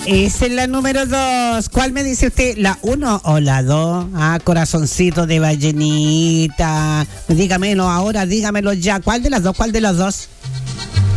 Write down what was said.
Esa es la número 2. ¿Cuál me dice usted? ¿La 1 o la 2? Ah, corazoncito de ballenita. Dígamelo ahora, dígamelo ya. ¿Cuál de las dos? ¿Cuál de las dos?